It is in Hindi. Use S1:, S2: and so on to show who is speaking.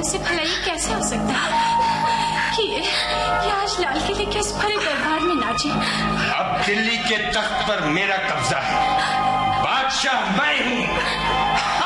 S1: जाने से भला ये कैसे हो सकता है कि ये आज लाल किले के इस भरे दरबार में नाचे।
S2: अब दिल्ली के तख्त पर मेरा कब्जा है, बादशाह मैं हूँ।